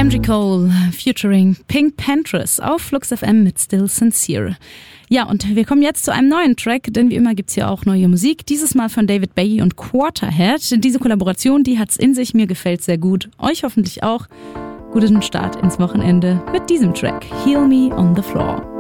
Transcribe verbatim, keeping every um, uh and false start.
Angie Cole featuring Pink Panthers auf Flux F M mit Still Sincere. Ja, und wir kommen jetzt zu einem neuen Track, denn wie immer gibt's hier auch neue Musik. Dieses Mal von David Bowie und Quarterhead. Diese Kollaboration, die hat's in sich, mir gefällt sehr gut. Euch hoffentlich auch. Guten Start ins Wochenende mit diesem Track. Heal Me on the Floor.